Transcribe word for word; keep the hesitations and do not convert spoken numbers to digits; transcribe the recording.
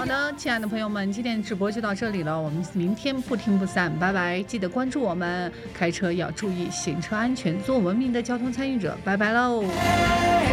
好的，亲爱的朋友们，今天直播就到这里了，我们明天不听不散，拜拜！记得关注我们，开车要注意行车安全，做文明的交通参与者，拜拜喽。